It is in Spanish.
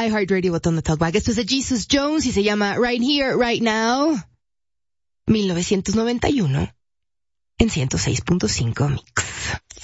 iHeartRadio, botón de Talkback. Esto es de Jesus Jones y se llama Right Here, Right Now, 1991, en 106.5 Mix.